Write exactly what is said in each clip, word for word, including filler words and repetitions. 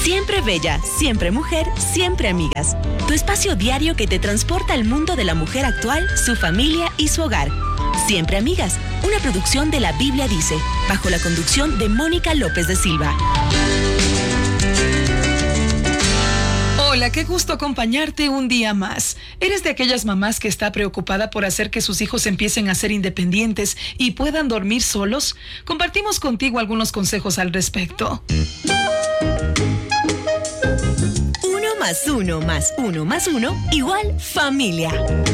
Siempre bella, siempre mujer, siempre amigas. Tu espacio diario que te transporta al mundo de la mujer actual, su familia y su hogar. Siempre Amigas, una producción de La Biblia Dice, bajo la conducción de Mónica López de Silva. Hola, qué gusto acompañarte un día más. ¿Eres de aquellas mamás que está preocupada por hacer que sus hijos empiecen a ser independientes y puedan dormir solos? Compartimos contigo algunos consejos al respecto. Uno más uno más uno más uno igual familia.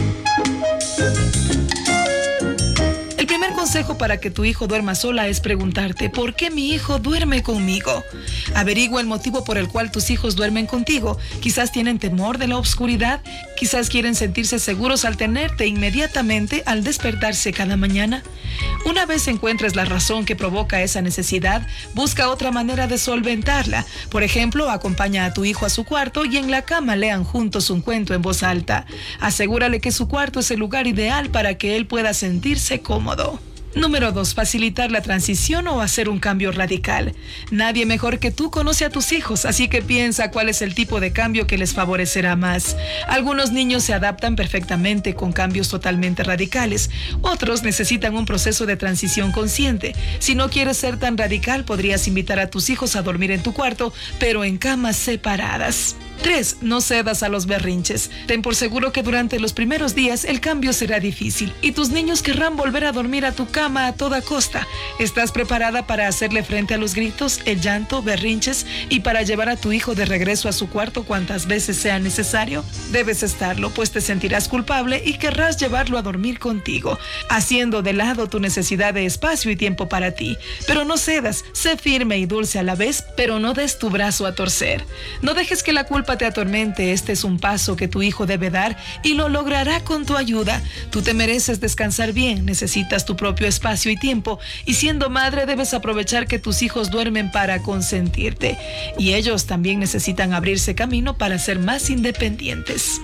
El primer consejo para que tu hijo duerma sola es preguntarte, ¿por qué mi hijo duerme conmigo? Averigua el motivo por el cual tus hijos duermen contigo. Quizás tienen temor de la oscuridad, quizás quieren sentirse seguros al tenerte inmediatamente al despertarse cada mañana. Una vez encuentres la razón que provoca esa necesidad, busca otra manera de solventarla. Por ejemplo, acompaña a tu hijo a su cuarto y en la cama lean juntos un cuento en voz alta. Asegúrale que su cuarto es el lugar ideal para que él pueda sentirse cómodo. Número dos. Facilitar la transición o hacer un cambio radical. Nadie mejor que tú conoce a tus hijos, así que piensa cuál es el tipo de cambio que les favorecerá más. Algunos niños se adaptan perfectamente con cambios totalmente radicales. Otros necesitan un proceso de transición consciente. Si no quieres ser tan radical, podrías invitar a tus hijos a dormir en tu cuarto, pero en camas separadas. tres. No cedas a los berrinches. Ten por seguro que durante los primeros días el cambio será difícil y tus niños querrán volver a dormir a tu cama a toda costa. ¿Estás preparada para hacerle frente a los gritos, el llanto, berrinches y para llevar a tu hijo de regreso a su cuarto cuantas veces sea necesario? Debes estarlo, pues te sentirás culpable y querrás llevarlo a dormir contigo, haciendo de lado tu necesidad de espacio y tiempo para ti. Pero no cedas, sé firme y dulce a la vez, pero no des tu brazo a torcer. No dejes que la culpa te atormente. Este es un paso que tu hijo debe dar y lo logrará con tu ayuda. Tú te mereces descansar bien, necesitas tu propio espacio y tiempo, y siendo madre debes aprovechar que tus hijos duermen para consentirte. Y ellos también necesitan abrirse camino para ser más independientes.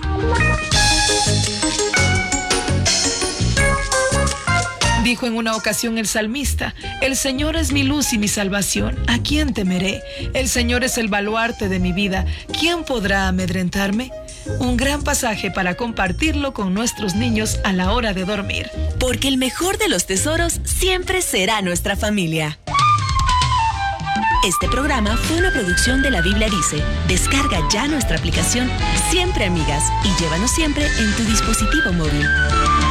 Dijo en una ocasión el salmista, el Señor es mi luz y mi salvación, ¿a quién temeré? El Señor es el baluarte de mi vida, ¿quién podrá amedrentarme? Un gran pasaje para compartirlo con nuestros niños a la hora de dormir. Porque el mejor de los tesoros siempre será nuestra familia. Este programa fue una producción de La Biblia Dice. Descarga ya nuestra aplicación Siempre Amigas y llévanos siempre en tu dispositivo móvil.